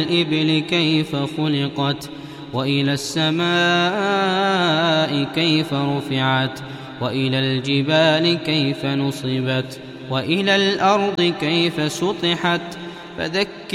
الإبل كيف خلقت وإلى السماء كيف رفعت وإلى الجبال كيف نصبت وإلى الأرض كيف سطحت فذكر